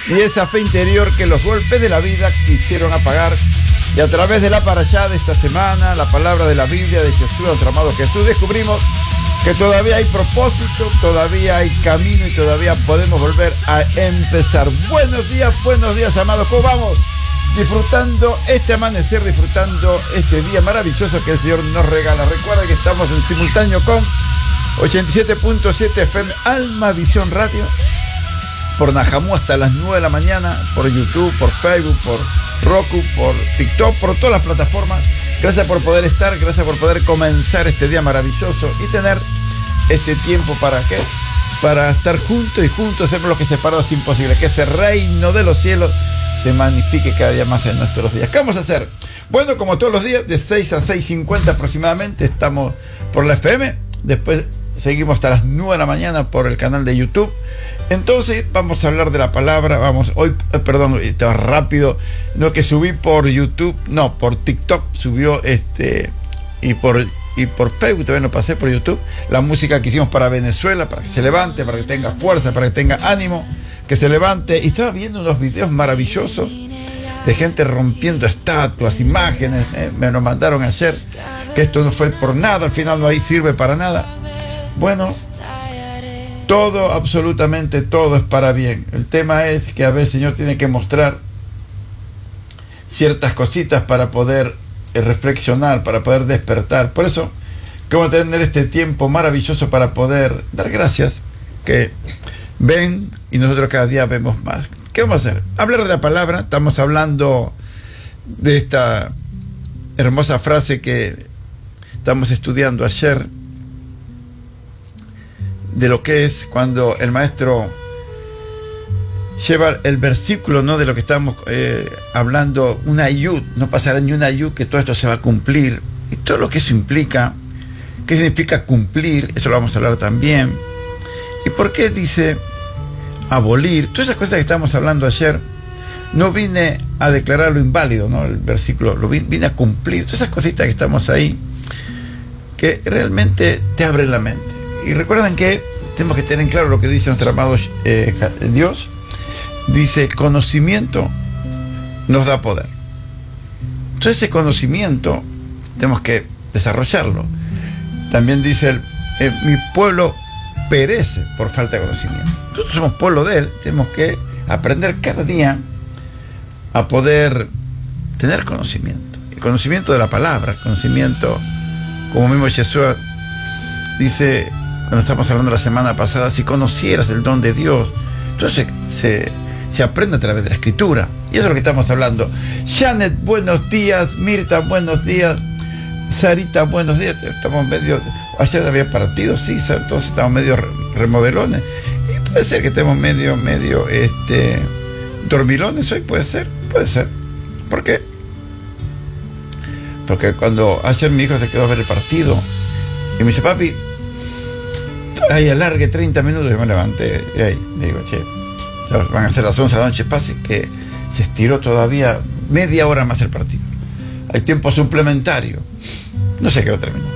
y esa fe interior que los golpes de la vida quisieron apagar. Y a través de la parashá de esta semana, la palabra de la Biblia de Jesús, nuestro amado Jesús, descubrimos que todavía hay propósito, todavía hay camino y todavía podemos volver a empezar. Buenos días, amados. ¿Cómo vamos? Disfrutando este amanecer, disfrutando este día maravilloso que el Señor nos regala. Recuerda que estamos en simultáneo con 87.7 FM Alma Visión Radio, por Najamú hasta las 9 de la mañana, por YouTube, por Facebook, por Roku, por TikTok, por todas las plataformas. Gracias por poder estar, gracias por poder comenzar este día maravilloso y tener este tiempo para ¿qué? Para estar juntos y juntos hacer lo que separados es imposible, que ese reino de los cielos se magnifique cada día más en nuestros días. ¿Qué vamos a hacer? Bueno, como todos los días, de 6 a 6:50 aproximadamente, estamos por la FM, después seguimos hasta las 9 de la mañana por el canal de YouTube. Entonces vamos a hablar de la palabra. Estaba rápido, no, que subí por YouTube, no, por TikTok subió y por Facebook también lo pasé por YouTube, la música que hicimos para Venezuela, para que se levante, para que tenga fuerza, para que tenga ánimo, que se levante. Y estaba viendo unos videos maravillosos de gente rompiendo estatuas, imágenes, me lo mandaron ayer, que esto no fue por nada, al final no sirve para nada. Bueno, todo, absolutamente todo es para bien. El tema es que a veces el Señor tiene que mostrar ciertas cositas para poder reflexionar, para poder despertar. Por eso que vamos a tener este tiempo maravilloso para poder dar gracias, que ven y nosotros cada día vemos más. ¿Qué vamos a hacer? Hablar de la palabra. Estamos hablando de esta hermosa frase que estamos estudiando ayer, de lo que es cuando el maestro lleva el versículo, ¿no?, de lo que estamos hablando, una yud, no pasará ni una yud, que todo esto se va a cumplir, y todo lo que eso implica. ¿Qué significa cumplir? Eso lo vamos a hablar también. ¿Y por qué dice abolir? Todas esas cosas que estamos hablando ayer, no vine a declararlo inválido, ¿no?, el versículo, vine a cumplir. Todas esas cositas que estamos ahí, que realmente te abren la mente. Y recuerden que tenemos que tener en claro lo que dice nuestro amado Dios. Dice, conocimiento nos da poder. Entonces ese conocimiento tenemos que desarrollarlo. También dice, mi pueblo perece por falta de conocimiento. Nosotros somos pueblo de Él, tenemos que aprender cada día a poder tener conocimiento. El conocimiento de la palabra, conocimiento, como mismo Jesús dice, cuando estamos hablando la semana pasada, si conocieras el don de Dios, entonces se aprende a través de la escritura. Y eso es lo que estamos hablando. Janet, buenos días. Mirta, buenos días. Sarita, buenos días. Estamos medio, ayer había partido, sí, entonces estamos medio remodelones. Y puede ser que estemos medio dormilones hoy, puede ser. ¿Por qué? Porque cuando ayer mi hijo se quedó a ver el partido y me dice, papi, ahí alargue 30 minutos, yo me levanté y ahí digo, che, ya van a ser las 11 de la noche, pase que se estiró todavía media hora más el partido. Hay tiempo suplementario. No sé qué hora terminó.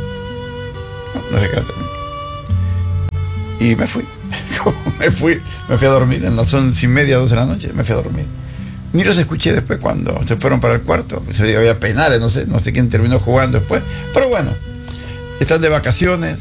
Y me fui. Me fui a dormir en las 11:30, 12 de la noche, me fui a dormir. Ni los escuché después cuando se fueron para el cuarto. Pues había penales, no sé quién terminó jugando después. Pero bueno, están de vacaciones,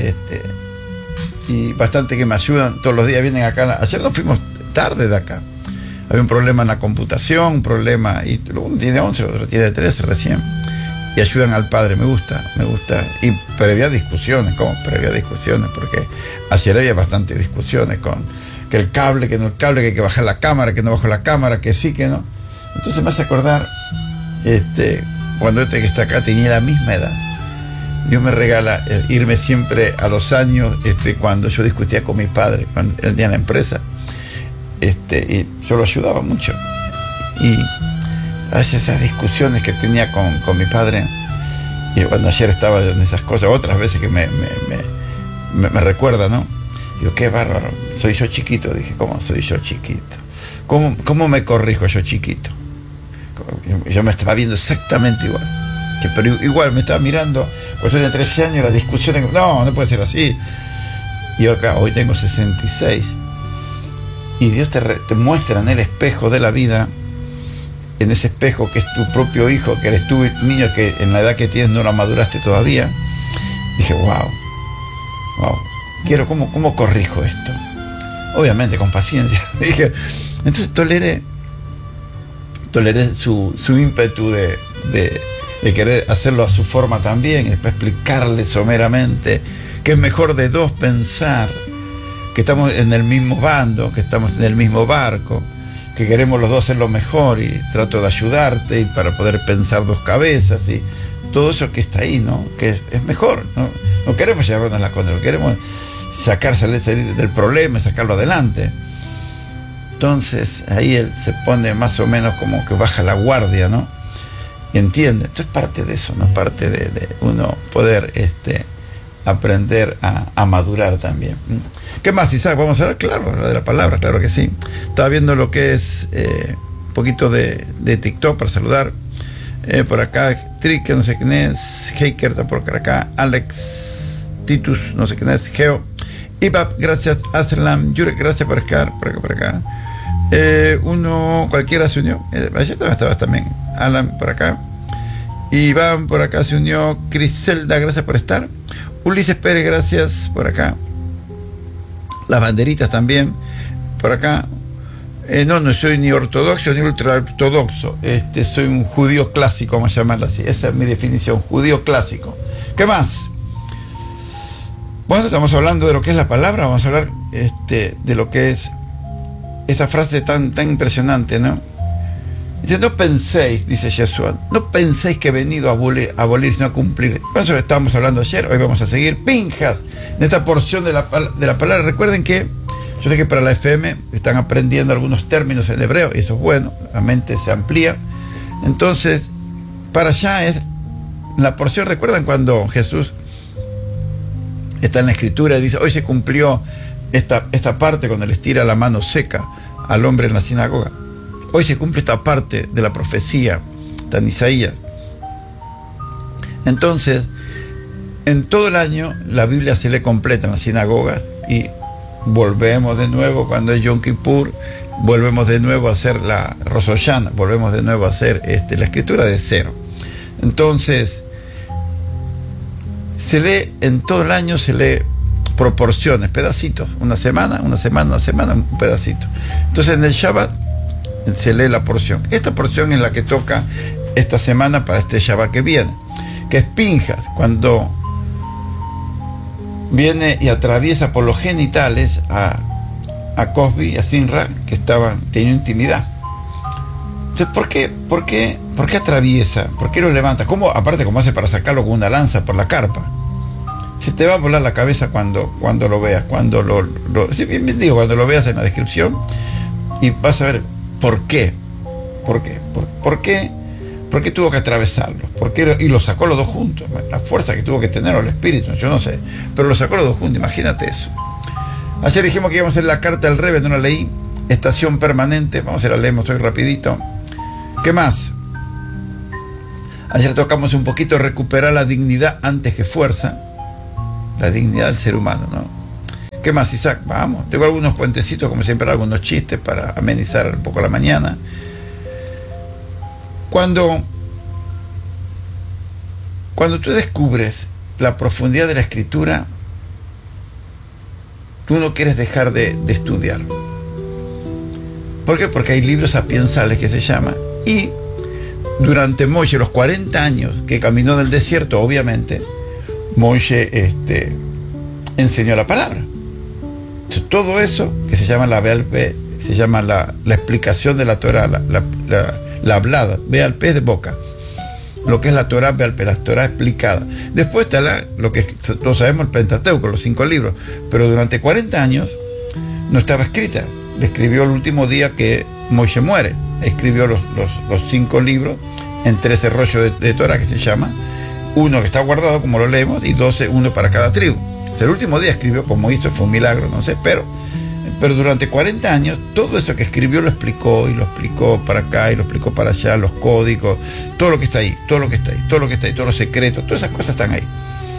y bastante que me ayudan. Todos los días vienen acá. Ayer nos fuimos tarde de acá. Había un problema en la computación, y uno tiene 11, otro tiene 13 recién. Y ayudan al padre, me gusta. Pero había discusiones, porque ayer había bastantes discusiones con que el cable, que no el cable, que hay que bajar la cámara, que no bajo la cámara, que sí, que no. Entonces me hace acordar, cuando que está acá tenía la misma edad. Dios me regala irme siempre a los años, cuando yo discutía con mi padre, cuando él tenía la empresa, y yo lo ayudaba mucho. Y a veces esas discusiones que tenía con mi padre, y cuando ayer estaba en esas cosas, otras veces que me recuerda, ¿no? Digo, qué bárbaro, soy yo chiquito. Dije, ¿cómo soy yo chiquito? ¿Cómo me corrijo yo chiquito? Yo me estaba viendo exactamente igual. Pero igual me estaba mirando, pues yo tenía 13 años, las discusiones, no puede ser así. Y yo acá, hoy tengo 66. y Dios te muestra en el espejo de la vida, en ese espejo que es tu propio hijo, que eres tú, niño, que en la edad que tienes no lo maduraste todavía. Dije, wow, ¿cómo corrijo esto? Obviamente con paciencia. Dije, entonces toleré su ímpetu de querer hacerlo a su forma también, y después explicarle someramente que es mejor de dos pensar, que estamos en el mismo bando, que estamos en el mismo barco, que queremos los dos hacer lo mejor, y trato de ayudarte y para poder pensar dos cabezas y todo eso que está ahí, ¿no? Que es mejor, ¿no? No queremos llevarnos la contra, queremos salir del problema y sacarlo adelante. Entonces ahí él se pone más o menos como que baja la guardia, ¿no? Y entiende. Entonces parte de eso, ¿no? Parte de uno poder aprender a madurar también. ¿Qué más, Isaac? Vamos a hablar, claro, de la palabra, claro que sí. Estaba viendo lo que es un poquito de TikTok para saludar. Por acá, Trick, no sé quién es, Heiker está por acá, Alex, Titus, no sé quién es, Geo, Ibab, gracias, Aslam, Yurek, gracias por estar, por acá. Uno, cualquiera se unió, allá estaba también, Alan por acá, Iván por acá se unió, Criselda, gracias por estar, Ulises Pérez, gracias por acá, las banderitas también, por acá. No soy ni ortodoxo ni ultraortodoxo, soy un judío clásico, vamos a llamarlo así, esa es mi definición, judío clásico. ¿Qué más? Bueno, estamos hablando de lo que es la palabra, vamos a hablar de lo que es esa frase tan impresionante, ¿no? Dice, no penséis, dice Jesús, no penséis que he venido a abolir, sino a cumplir. Por eso estábamos hablando ayer, hoy vamos a seguir, Pinjas, en esta porción de la palabra. Recuerden que yo sé que para la FM están aprendiendo algunos términos en hebreo, y eso es bueno, la mente se amplía. Entonces, para allá es la porción. ¿Recuerdan cuando Jesús está en la escritura y dice, hoy se cumplió esta parte cuando le estira la mano seca al hombre en la sinagoga? Hoy se cumple esta parte de la profecía, está en Isaías. Entonces, en todo el año la Biblia se lee completa en las sinagogas, y volvemos de nuevo cuando es Yom Kippur, volvemos de nuevo a hacer la Rosh Hashanah, volvemos de nuevo a hacer la escritura de cero. Entonces, se lee en todo el año, se lee proporciones, pedacitos, una semana, un pedacito. Entonces en el Shabbat se lee la porción. Esta porción es la que toca esta semana para este Shabbat que viene, que es Pinjas, cuando viene y atraviesa por los genitales a Cosbi y a Sinra, que teniendo intimidad. Entonces, ¿por qué atraviesa? ¿Por qué lo levanta? Aparte, ¿cómo hace para sacarlo con una lanza por la carpa? Se te va a volar la cabeza cuando lo veas, cuando lo veas en la descripción, y vas a ver por qué. ¿Por qué tuvo que atravesarlo? Y lo sacó los dos juntos. La fuerza que tuvo que tener, o el espíritu, yo no sé. Pero lo sacó los dos juntos, imagínate eso. Ayer dijimos que íbamos a hacer la carta al Rebbe, no la leí. Estación permanente, vamos a la leemos hoy rapidito. ¿Qué más? Ayer tocamos un poquito recuperar la dignidad antes que fuerza. La dignidad del ser humano, ¿no? ¿Qué más, Isaac? Vamos. Tengo algunos cuentecitos, como siempre, algunos chistes para amenizar un poco la mañana. Cuando tú descubres la profundidad de la escritura, tú no quieres dejar de estudiar. ¿Por qué? Porque hay libros sapiensales, que se llama, y durante Moshe, los 40 años que caminó en el desierto, obviamente, Moshe enseñó la palabra. Entonces, todo eso, que se llama la Be'al Peh, se llama la explicación de la Torah, la hablada, Be'al Peh de boca, lo que es la Torah Be'al Peh, la Torah explicada. Después está lo que todos sabemos, el Pentateuco, los 5 libros, pero durante 40 años no estaba escrita. Le escribió el último día que Moshe muere, escribió los 5 libros en 13 rollos de Torah, que se llama, uno que está guardado, como lo leemos, y 12, uno para cada tribu. O sea, el último día escribió como hizo, fue un milagro, no sé, pero durante 40 años, todo eso que escribió lo explicó, y lo explicó para acá, y lo explicó para allá, los códigos, todo lo que está ahí, todos los secretos, todas esas cosas están ahí.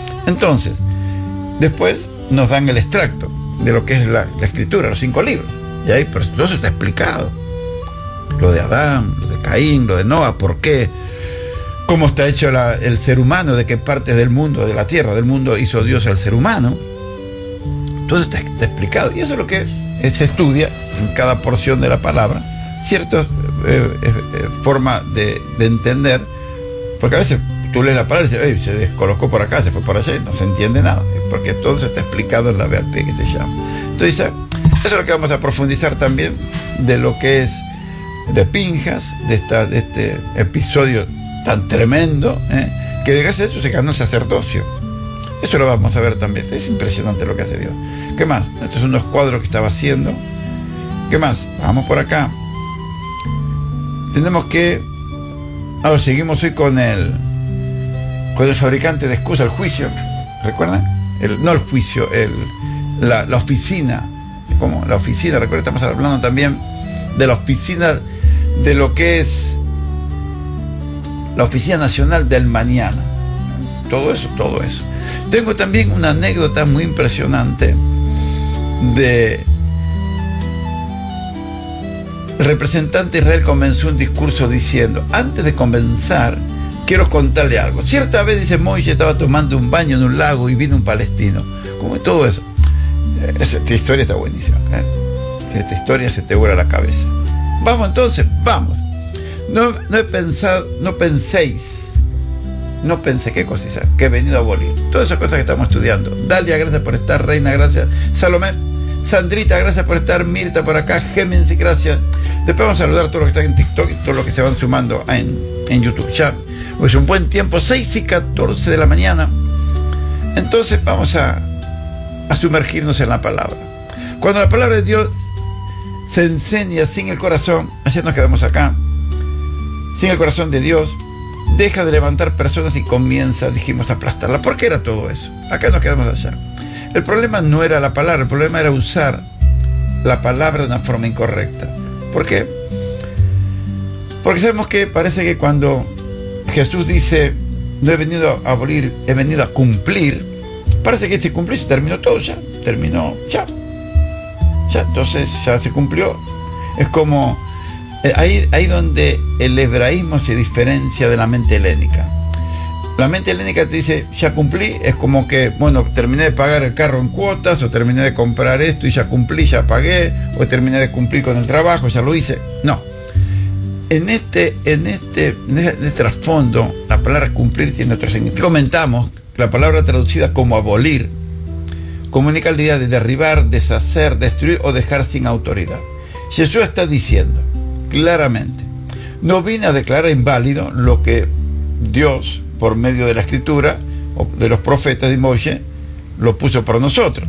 Entonces, después nos dan el extracto de lo que es la escritura, los 5 libros. Y ahí, pero todo eso está explicado. Lo de Adán, lo de Caín, lo de Noah, ¿por qué? ¿Cómo está hecho el ser humano? ¿De qué partes del mundo, de la tierra, del mundo hizo Dios al ser humano? Todo eso está explicado. Y eso es lo que se estudia en cada porción de la palabra. Cierta forma de entender, porque a veces tú lees la palabra y dices, se descolocó por acá, se fue por allá, y no se entiende nada, porque todo eso está explicado en la VAP que se llama. Entonces, eso es lo que vamos a profundizar también de lo que es de Pinjas, de este episodio tan tremendo, que de gracias a eso se ganó el sacerdocio. Eso lo vamos a ver también. Es impresionante lo que hace Dios. ¿Qué más? Estos son unos cuadros que estaba haciendo. ¿Qué más? Vamos por acá. Tenemos que... Ahora seguimos hoy con el fabricante de excusas, el juicio. ¿Recuerdan? No el juicio, la oficina. ¿Cómo? La oficina, recuerden, estamos hablando también de la oficina de lo que es la Oficina Nacional del Mañana. Todo eso. Tengo también una anécdota muy impresionante de... El representante de Israel comenzó un discurso diciendo, antes de comenzar, quiero contarle algo. Cierta vez, dice, Moisés estaba tomando un baño en un lago y vino un palestino. Como todo eso. Esta historia está buenísima. Esta historia se te vuela la cabeza. Vamos entonces, vamos. No pensé, ¿qué cosa es? Que he venido a abolir. Todas esas cosas que estamos estudiando. Dalia, gracias por estar. Reina, gracias. Salomé, Sandrita, gracias por estar. Mirta por acá. Géminis, gracias. Después vamos a saludar a todos los que están en TikTok y todos los que se van sumando en YouTube. Ya, pues un buen tiempo, 6:14 de la mañana. Entonces vamos a sumergirnos en la palabra. Cuando la palabra de Dios se enseña sin el corazón, así nos quedamos acá, sin el corazón de Dios, deja de levantar personas y comienza, dijimos, a aplastarla. ¿Por qué era todo eso? Acá nos quedamos allá. El problema no era la palabra, el problema era usar la palabra de una forma incorrecta. ¿Por qué? Porque sabemos que parece que cuando Jesús dice, no he venido a abolir, he venido a cumplir, parece que se cumplió y se terminó todo ya. Terminó ya. Entonces ya se cumplió. Es como ahí donde el hebraísmo se diferencia de la mente helénica. La mente helénica te dice, ya cumplí, es como que, bueno, terminé de pagar el carro en cuotas, o terminé de comprar esto y ya cumplí, ya pagué, o terminé de cumplir con el trabajo, ya lo hice. No. En este trasfondo, la palabra cumplir tiene otro significado. Comentamos que la palabra traducida como abolir comunica la idea de derribar, deshacer, destruir o dejar sin autoridad. Jesús está diciendo claramente, no vine a declarar inválido lo que Dios, por medio de la escritura, o de los profetas de Moisés, lo puso por nosotros.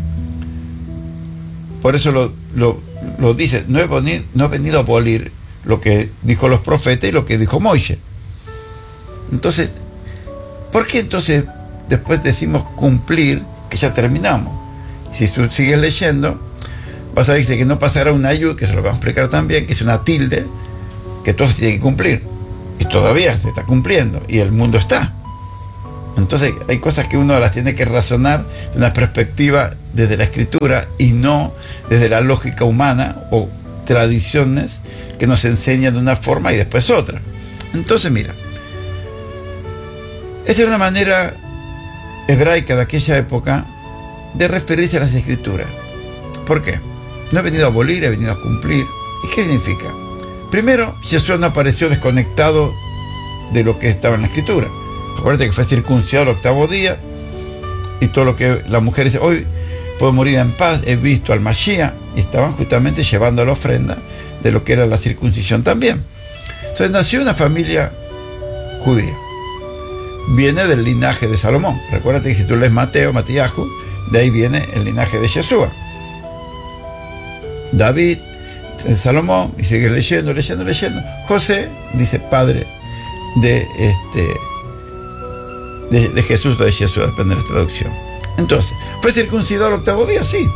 Por eso lo dice, no he venido a abolir lo que dijo los profetas y lo que dijo Moisés. Entonces, ¿por qué entonces después decimos cumplir, que ya terminamos? Si tú sigues leyendo, vas a ver que no pasará una yud, que se lo vamos a explicar también, que es una tilde, que todo se tiene que cumplir. Y todavía se está cumpliendo, y el mundo está. Entonces hay cosas que uno las tiene que razonar de una perspectiva desde la escritura y no desde la lógica humana o tradiciones que nos enseñan de una forma y después otra. Entonces mira, esa es una manera hebraica de aquella época de referirse a las escrituras. ¿Por qué? No he venido a abolir, he venido a cumplir. ¿Y qué significa? Primero, Jesús no apareció desconectado de lo que estaba en la escritura. Acuérdate que fue circuncidado el 8º día, y todo lo que la mujer dice, hoy puedo morir en paz, he visto al Mashiach, y estaban justamente llevando la ofrenda de lo que era la circuncisión también. Entonces nació una familia judía. Viene del linaje de Salomón. Recuérdate que si tú lees Matíahu, de ahí viene el linaje de Yeshua. David, Salomón, y sigues leyendo. José, dice padre de Jesús o de Yeshua, depende de la traducción. Entonces, ¿fue circuncidado el 8º día? Sí.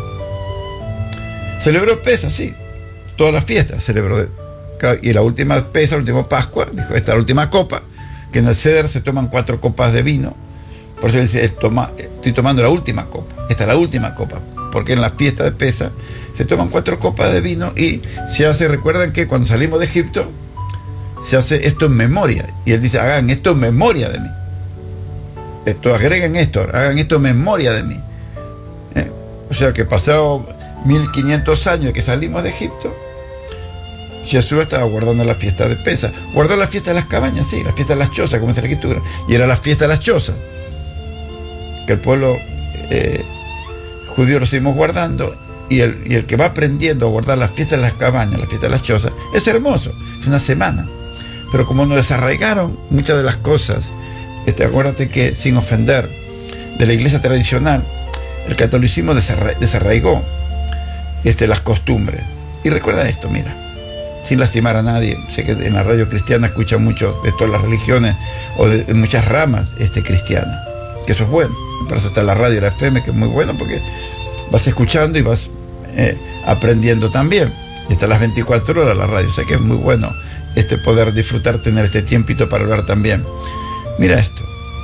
¿Celebró Pesas? Sí. Todas las fiestas celebró. Y la última Pesa, la última Pascua, dijo, esta es la última copa, que en el Seder se toman 4 copas de vino. Por eso él dice, estoy tomando la última copa. Esta es la última copa. Porque en la fiesta de Pesa se toman 4 copas de vino y se hace, recuerdan que cuando salimos de Egipto, se hace esto en memoria. Y él dice, hagan esto en memoria de mí. Agreguen esto, hagan esto en memoria de mí. O sea que pasado 1500 años que salimos de Egipto, Jesús estaba guardando la fiesta de Pesaj. Guardó la fiesta de las cabañas, sí, la fiesta de las chozas, como dice la Escritura. Y era la fiesta de las chozas, que el pueblo judío lo seguimos guardando. Y el que va aprendiendo a guardar la fiesta de las cabañas, la fiesta de las chozas, es hermoso, es una semana. Pero como nos desarraigaron muchas de las cosas, acuérdate que, sin ofender, de la iglesia tradicional, el catolicismo desarraigó las costumbres. Y recuerda esto, mira, sin lastimar a nadie, sé que en la radio cristiana escuchan mucho de todas las religiones o de muchas ramas cristianas, que eso es bueno. Por eso está la radio y la FM, que es muy bueno, porque vas escuchando y vas aprendiendo también. Y está las 24 horas la radio, sé que es muy bueno poder disfrutar, tener este tiempito para hablar también. Mira esto.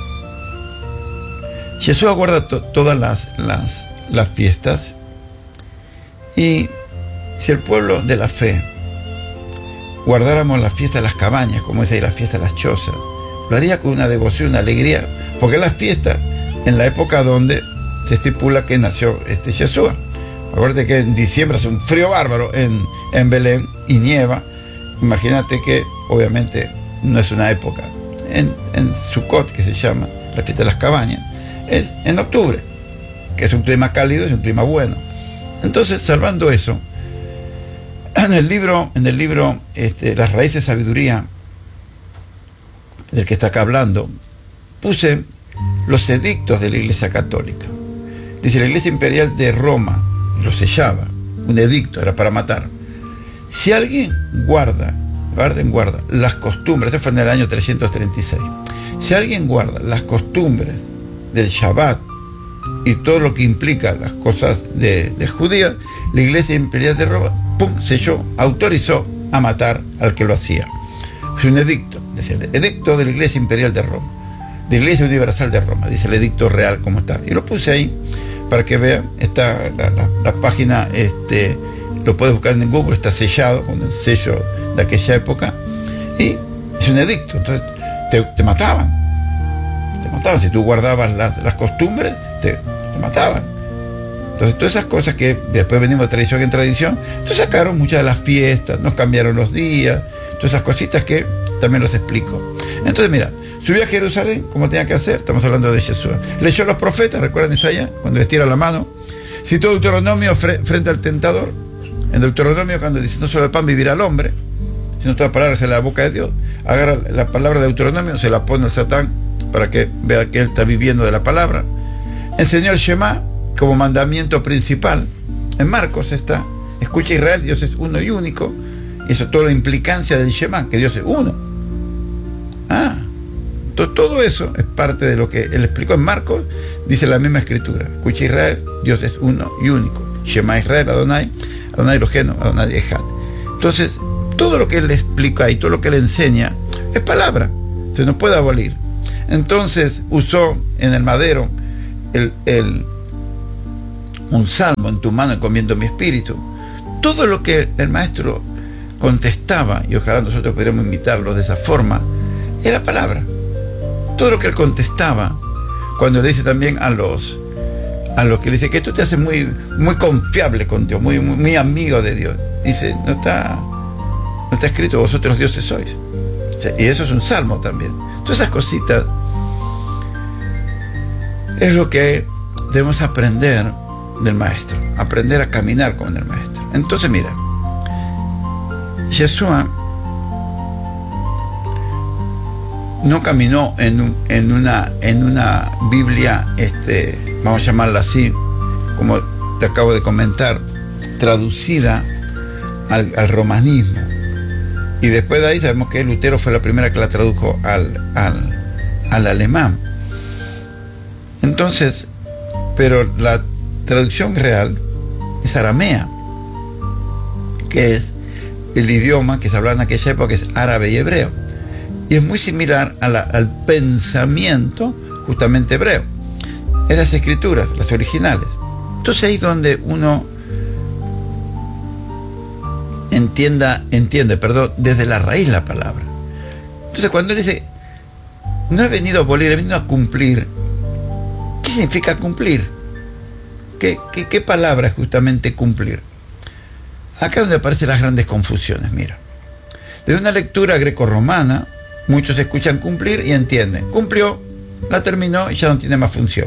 Jesús aguarda todas las fiestas, y si el pueblo de la fe guardáramos la fiesta de las cabañas, como es ahí la fiesta de las chozas, lo haría con una devoción, una alegría, porque es la fiesta en la época donde se estipula que nació Jesús. Acuérdate que en diciembre hace un frío bárbaro en Belén y nieva. Imagínate que obviamente no es una época. En Sukkot, que se llama la fiesta de las cabañas, es en octubre, que es un clima cálido, es un clima bueno. Entonces, salvando eso, en el libro Las raíces de sabiduría, del que está acá hablando, puse los edictos de la Iglesia Católica. Dice, la Iglesia Imperial de Roma lo sellaba, un edicto, era para matar. Si alguien guarda las costumbres, esto fue en el año 336, si alguien guarda las costumbres del Shabbat y todo lo que implica las cosas de judías, la Iglesia Imperial de Roma, selló, autorizó a matar al que lo hacía. Es un edicto, dice el edicto de la Iglesia Imperial de Roma, de la Iglesia Universal de Roma, dice el edicto real como está. Y lo puse ahí para que vean, está la página, lo puedes buscar en Google, está sellado con el sello de aquella época, y es un edicto. Entonces te mataban, si tú guardabas las costumbres, te mataban. Entonces todas esas cosas que después venimos de tradición en tradición, entonces sacaron muchas de las fiestas, nos cambiaron los días, todas esas cositas que también los explico. Entonces mira, subió a Jerusalén como tenía que hacer, estamos hablando de Jesús. Leyó a los profetas, recuerdan Isaías, cuando les tira la mano, citó Deuteronomio frente al tentador. En Deuteronomio, cuando dice, no solo de pan vivirá el hombre, sino toda palabra de la boca de Dios, agarra la palabra de Deuteronomio, se la pone al Satán para que vea que él está viviendo de la palabra. Enseñó el Shema como mandamiento principal. En Marcos está, escucha Israel, Dios es uno y único, y eso es toda la implicancia del Shema, que Dios es uno. Todo eso es parte de lo que él explicó en Marcos, dice la misma escritura. Escucha Israel, Dios es uno y único. Shema Israel, Adonai Eloheinu, Adonai Echad. Entonces, todo lo que él explica y todo lo que él enseña es palabra, se nos puede abolir. Entonces usó en el madero un salmo, en tu mano encomiendo mi espíritu. Todo lo que el maestro contestaba, y ojalá nosotros pudiéramos imitarlo de esa forma, era palabra. Todo lo que él contestaba, cuando le dice también a los que le dice que esto te hace muy, muy confiable con Dios, muy, muy, muy amigo de Dios, dice, no está escrito vosotros dioses sois. O sea, y eso es un salmo también. Todas esas cositas es lo que debemos aprender del maestro, aprender a caminar con el maestro. Entonces mira, Jesús no caminó en una Biblia, vamos a llamarla así, como te acabo de comentar, traducida al romanismo. Y después de ahí sabemos que Lutero fue la primera que la tradujo al alemán. Entonces, pero la traducción real es aramea, que es el idioma que se hablaba en aquella época, que es árabe y hebreo. Y es muy similar al pensamiento justamente hebreo, en las escrituras, las originales. Entonces ahí es donde uno entiende, desde la raíz la palabra. Entonces cuando él dice, no he venido a abolir, he venido a cumplir, ¿qué significa cumplir? ¿Qué palabra es justamente cumplir? Acá es donde aparecen las grandes confusiones, mira. Desde una lectura grecorromana, muchos escuchan cumplir y entienden. Cumplió, la terminó y ya no tiene más función.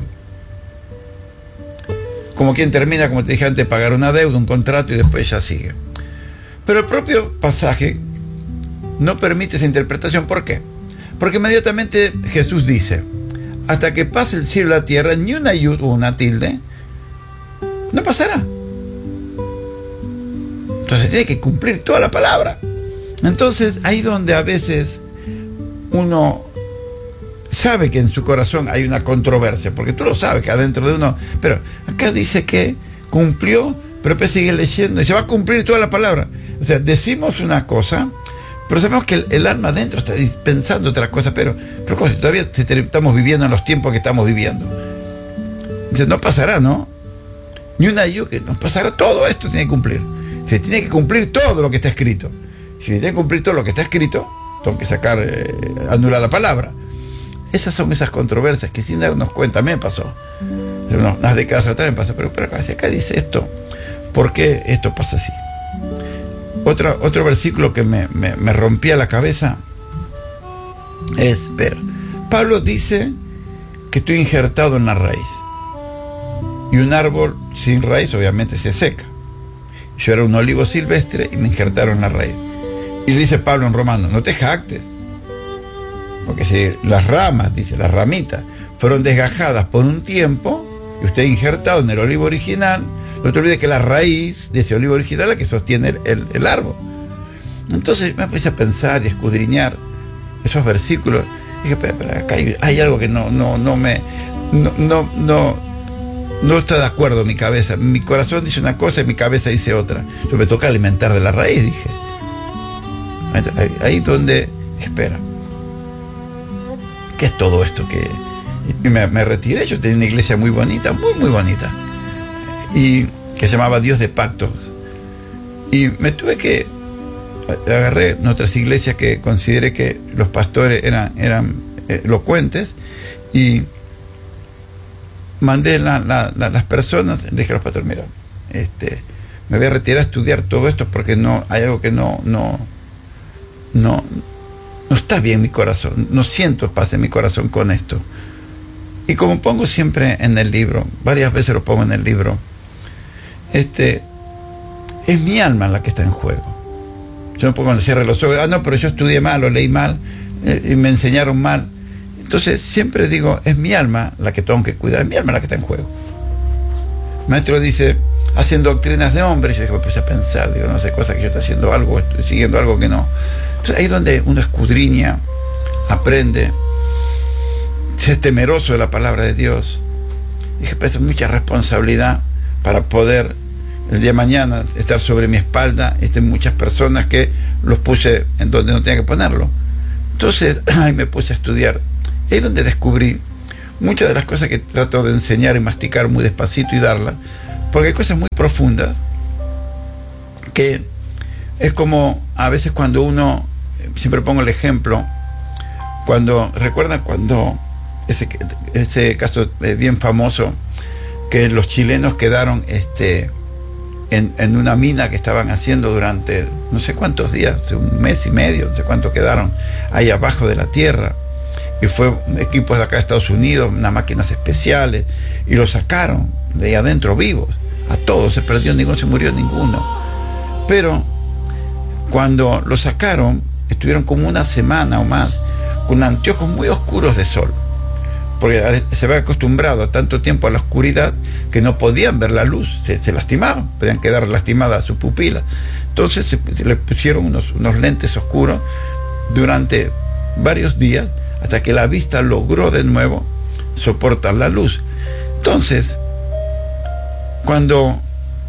Como quien termina, como te dije antes, pagar una deuda, un contrato y después ya sigue. Pero el propio pasaje no permite esa interpretación. ¿Por qué? Porque inmediatamente Jesús dice, hasta que pase el cielo y la tierra, ni una yud o una tilde, no pasará. Entonces tiene que cumplir toda la palabra. Entonces ahí donde a veces uno sabe que en su corazón hay una controversia, porque tú lo sabes que adentro de uno, pero acá dice que cumplió, pero después sigue leyendo y se va a cumplir toda la palabra. O sea, decimos una cosa, pero sabemos que el alma adentro está pensando otra cosa, pero como si todavía estamos viviendo en los tiempos que estamos viviendo. Dice, no pasará, ¿no? Ni una yo que no pasará, todo esto tiene que cumplir. Se tiene que cumplir todo lo que está escrito. Si tiene que cumplir todo lo que está escrito, tengo que sacar, anular la palabra. Esas son esas controversias que sin darnos cuenta, me pasó. Unas décadas atrás me pasó, pero acá dice esto, ¿por qué esto pasa así? Otro versículo que me rompía la cabeza es, Pablo dice que estoy injertado en la raíz. Y un árbol sin raíz obviamente se seca. Yo era un olivo silvestre y me injertaron en la raíz. Y dice Pablo en Romanos, no te jactes. Porque si las ramas, dice, las ramitas, fueron desgajadas por un tiempo, y usted injertado en el olivo original, no te olvides que la raíz de ese olivo original es la que sostiene el árbol. Entonces me puse a pensar y escudriñar esos versículos. Y dije, pero acá hay algo que no está de acuerdo en mi cabeza. Mi corazón dice una cosa y mi cabeza dice otra. Yo me toca alimentar de la raíz, dije. Ahí donde, espera, ¿qué es todo esto? Y me retiré. Yo tenía una iglesia muy bonita, muy bonita, y que se llamaba Dios de Pactos. Y me tuve que agarré otras iglesias que consideré que los pastores eran elocuentes, y mandé las personas, le dije a los pastores, mira, me voy a retirar a estudiar todo esto porque no hay algo que no está bien en mi corazón, no siento paz en mi corazón con esto. Y como pongo siempre en el libro, varias veces lo pongo en el libro, es mi alma la que está en juego. Yo no puedo cuando cierre los ojos, no, pero yo estudié mal o leí mal, y me enseñaron mal. Entonces siempre digo, es mi alma la que tengo que cuidar, es mi alma la que está en juego. El maestro dice, hacen doctrinas de hombres. Yo me puse a pensar, digo, no sé, cosa que yo estoy haciendo algo, estoy siguiendo algo que no. Entonces ahí es donde uno escudriña, aprende, se es temeroso de la palabra de Dios. Dije, pero es mucha responsabilidad para poder el día de mañana estar sobre mi espalda. Muchas personas que los puse en donde no tenía que ponerlo. Entonces ahí me puse a estudiar. Ahí es donde descubrí muchas de las cosas que trato de enseñar y masticar muy despacito y darlas, porque hay cosas muy profundas que es como a veces cuando uno, siempre pongo el ejemplo, recuerdan cuando ese caso bien famoso, que los chilenos quedaron en una mina que estaban haciendo durante no sé cuántos días, un mes y medio, no sé cuánto quedaron ahí abajo de la tierra, y fue equipos de acá de Estados Unidos, unas máquinas especiales, y los sacaron de ahí adentro vivos, a todos, se perdió ninguno, se murió ninguno. Pero cuando los sacaron, estuvieron como una semana o más con anteojos muy oscuros de sol, porque se había acostumbrado a tanto tiempo a la oscuridad que no podían ver la luz, se lastimaban, podían quedar lastimadas sus pupilas. Entonces le pusieron unos lentes oscuros durante varios días hasta que la vista logró de nuevo soportar la luz. Entonces, cuando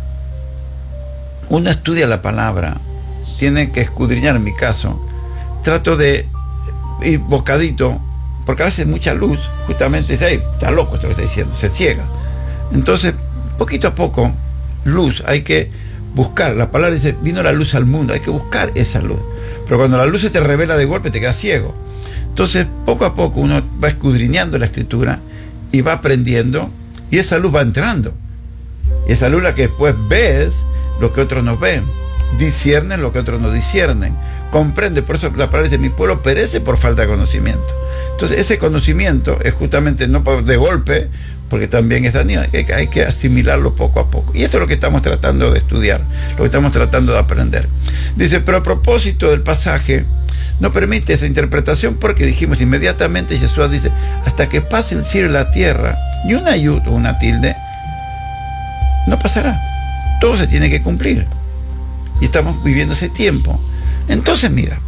uno estudia la palabra, tiene que escudriñar. En mi caso, trato de ir bocadito, porque a veces mucha luz, justamente dice, está loco esto que está diciendo, se ciega. Entonces, poquito a poco, luz, hay que buscar. La palabra dice, vino la luz al mundo, hay que buscar esa luz. Pero cuando la luz se te revela de golpe, te quedas ciego. Entonces, poco a poco uno va escudriñando la Escritura y va aprendiendo, y esa luz va entrando. Y esa luz la que después ves lo que otros no ven, disciernen lo que otros no disciernen, comprende. Por eso la palabra dice, mi pueblo perece por falta de conocimiento. Entonces, ese conocimiento es justamente no de golpe, porque también es dañino, hay que asimilarlo poco a poco. Y esto es lo que estamos tratando de estudiar, lo que estamos tratando de aprender. Dice, pero a propósito del pasaje, no permite esa interpretación porque dijimos inmediatamente, Jesús dice, hasta que pase el cielo y la tierra, ni una yud o una tilde, no pasará. Todo se tiene que cumplir. Y estamos viviendo ese tiempo. Entonces, mira,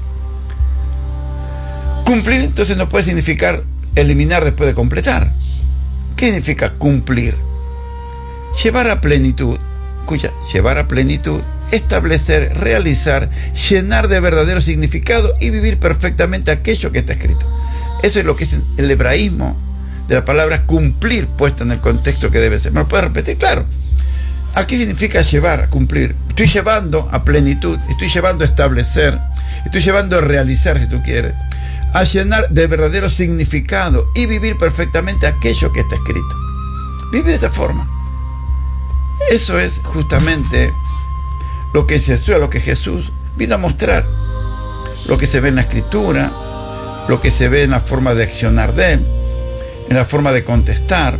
cumplir entonces no puede significar eliminar después de completar. ¿Qué significa cumplir? Llevar a plenitud, escucha, llevar a plenitud, establecer, realizar, llenar de verdadero significado y vivir perfectamente aquello que está escrito. Eso es lo que es el hebraísmo de la palabra cumplir, puesta en el contexto que debe ser. ¿Me lo puedes repetir? Claro. Aquí significa llevar, cumplir. Estoy llevando a plenitud, estoy llevando a establecer, estoy llevando a realizar, si tú quieres, a llenar de verdadero significado y vivir perfectamente aquello que está escrito. Vivir de esa forma. Eso es justamente lo que Jesús vino a mostrar. Lo que se ve en la Escritura, lo que se ve en la forma de accionar de Él, en la forma de contestar.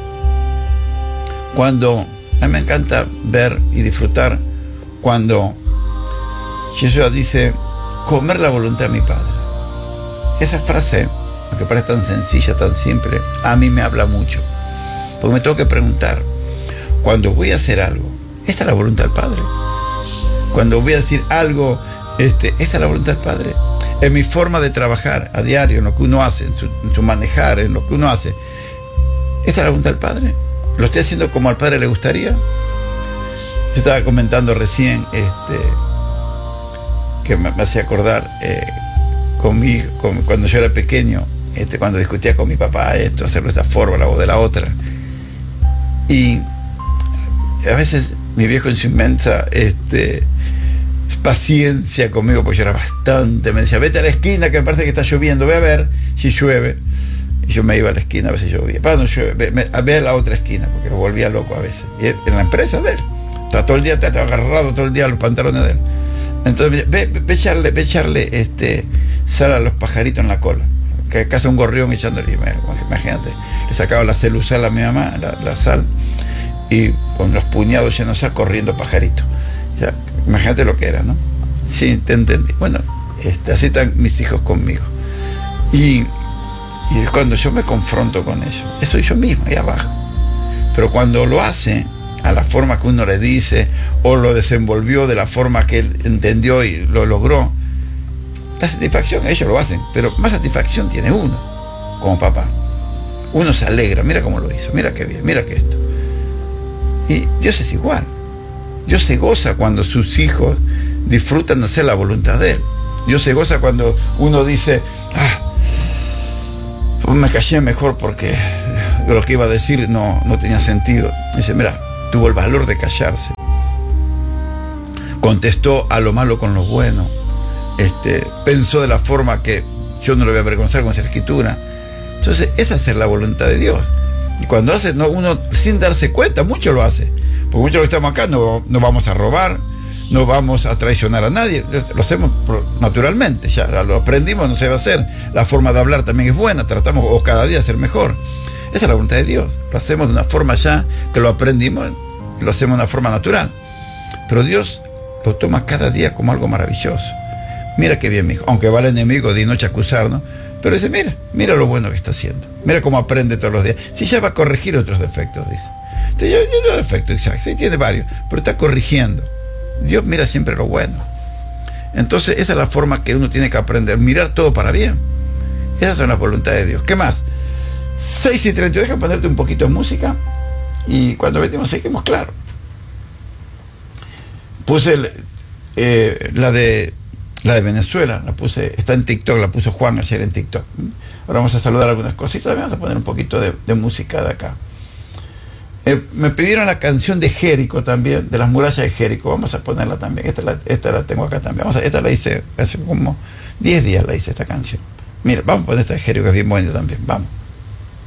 Cuando, a mí me encanta ver y disfrutar cuando Jesús dice, comer la voluntad de mi Padre. Esa frase, aunque parece tan sencilla, tan simple, a mí me habla mucho. Porque me tengo que preguntar, cuando voy a hacer algo, ¿esta es la voluntad del Padre? Cuando voy a decir algo, ¿esta es la voluntad del Padre? En mi forma de trabajar a diario, en lo que uno hace, en su manejar, en lo que uno hace, ¿esta es la voluntad del Padre? ¿Lo estoy haciendo como al Padre le gustaría? Yo estaba comentando recién, que me hacía acordar, cuando yo era pequeño, cuando discutía con mi papá hacerlo de esta forma, la voz de la otra. Y a veces mi viejo en su inmensa paciencia conmigo, porque yo era bastante, me decía, vete a la esquina que me parece que está lloviendo, ve a ver si llueve. Y yo me iba a la esquina a ver si llovía. No llueve, ve a la otra esquina, porque lo volvía loco a veces. Y en la empresa de él, está todo el día, estaba agarrado todo el día a los pantalones de él. Entonces, ve echarle sal a los pajaritos en la cola. Que acá hace un gorrión echándole, imagínate, le sacaba la celusal a mi mamá, la sal, y con los puñados llenos de sal corriendo pajaritos. O sea, imagínate lo que era, ¿no? Sí, te entendí. Bueno, así están mis hijos conmigo. Y cuando yo me confronto con eso, eso soy yo mismo, ahí abajo. Pero cuando lo hace a la forma que uno le dice, o lo desenvolvió de la forma que él entendió y lo logró, la satisfacción, ellos lo hacen, pero más satisfacción tiene uno, como papá. Uno se alegra, mira cómo lo hizo, mira qué bien, mira que esto. Y Dios es igual. Dios se goza cuando sus hijos disfrutan de hacer la voluntad de Él. Dios se goza cuando uno dice, me callé mejor porque lo que iba a decir no tenía sentido. Dice, mira, tuvo el valor de callarse. Contestó a lo malo con lo bueno. Pensó de la forma que yo no lo voy a avergonzar con esa escritura. Entonces, esa es hacer la voluntad de Dios. Y cuando hace, uno sin darse cuenta, mucho lo hace. Porque muchos que estamos acá no vamos a robar, no vamos a traicionar a nadie. Lo hacemos naturalmente, ya lo aprendimos, no se va a hacer. La forma de hablar también es buena, tratamos cada día de ser mejor. Esa es la voluntad de Dios. Lo hacemos de una forma ya que lo aprendimos, lo hacemos de una forma natural. Pero Dios lo toma cada día como algo maravilloso. Mira qué bien, mi hijo. Aunque va el enemigo de noche a acusarnos, pero dice, mira lo bueno que está haciendo. Mira cómo aprende todos los días. Si ya va a corregir otros defectos, dice. Yo defectos, sí, tiene varios, pero está corrigiendo. Dios mira siempre lo bueno. Entonces, esa es la forma que uno tiene que aprender. Mirar todo para bien. Esas son las voluntades de Dios. ¿Qué más? 6:30. Deja ponerte un poquito de música. Y cuando venimos, seguimos claro. Puse la de Venezuela, la puse, está en TikTok, la puso Juan ayer en TikTok. Ahora vamos a saludar algunas cositas, vamos a poner un poquito de música de acá. Me pidieron la canción de Jericó también, de las murallas de Jericó. Vamos a ponerla también. Esta la tengo acá también. Esta la hice hace como 10 días, la hice esta canción. Mira, vamos a poner esta de Jericó, que es bien buena también. Vamos.